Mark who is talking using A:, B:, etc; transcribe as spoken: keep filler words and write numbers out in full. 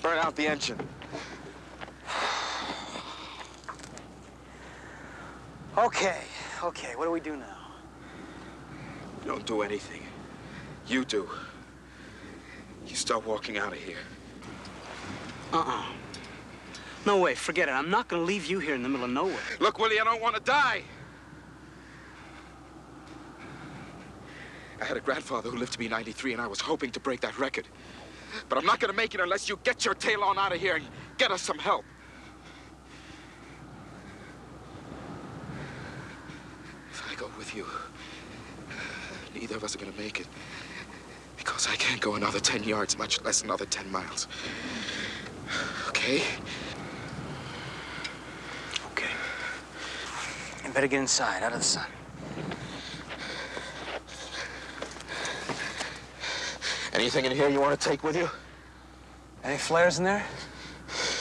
A: burn out the engine.
B: Okay, okay, what do we do now?
A: Don't do anything. You do. You start walking out of here.
B: Uh-uh. No way, forget it. I'm not gonna leave you here in the middle of nowhere.
A: Look, Willie, I don't want to die. I had a grandfather who lived to be ninety-three, and I was hoping to break that record. But I'm not gonna make it unless you get your tail on out of here and get us some help. If I go with you, neither of us are gonna make it. Because I can't go another ten yards, much less another ten miles. Okay?
B: Okay. You better get inside, out of the sun.
A: Anything in here you want to take with you?
B: Any flares in there?